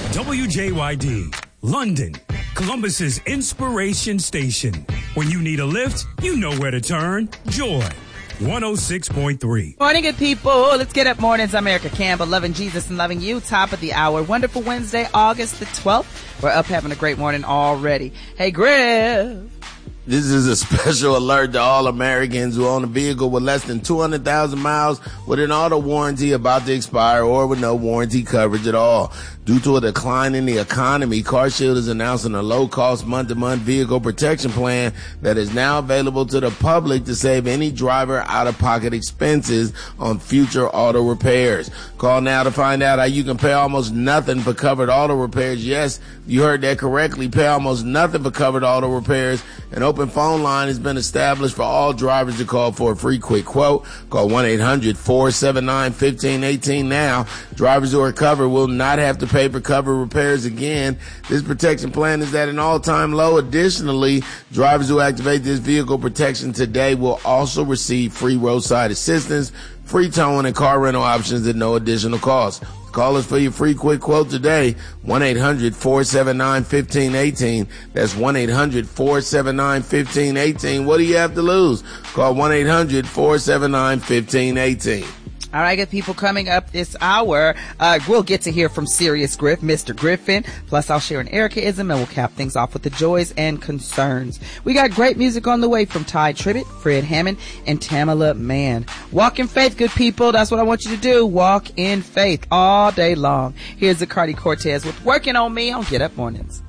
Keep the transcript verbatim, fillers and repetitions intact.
W J Y D, London, Columbus's inspiration station. When you need a lift, you know where to turn. Joy, one oh six point three. Morning, good people. Let's get up mornings. I'm Erica Campbell, loving Jesus and loving you. Top of the hour. Wonderful Wednesday, August the twelfth. We're up having a great morning already. Hey, Griff. This is a special alert to all Americans who own a vehicle with less than two hundred thousand miles with an auto warranty about to expire or with no warranty coverage at all. Due to a decline in the economy, CarShield is announcing a low-cost month-to-month vehicle protection plan that is now available to the public to save any driver out-of-pocket expenses on future auto repairs. Call now to find out how you can pay almost nothing for covered auto repairs. Yes, you heard that correctly. Pay almost nothing for covered auto repairs. An open phone line has been established for all drivers to call for a free quick quote. Call one eight hundred four seven nine one five one eight now. Drivers who are covered will not have to pay for cover repairs again. This protection plan is at an all-time low. Additionally, drivers who activate this vehicle protection today will also receive free roadside assistance, free towing, and car rental options at no additional cost. Call us for your free quick quote today, one eight hundred four seven nine one five one eight. That's one eight hundred four seven nine one five one eight. What do you have to lose? Call one eight hundred four seven nine one five one eight. All right, good people, coming up this hour, uh, we'll get to hear from Serious Griff, Mister Griffin. Plus, I'll share an Erica-ism, and we'll cap things off with the joys and concerns. We got great music on the way from Ty Tribbett, Fred Hammond, and Tamala Mann. Walk in faith, good people. That's what I want you to do. Walk in faith all day long. Here's Zacardi Cortez with Working on Me on Get Up Mornings.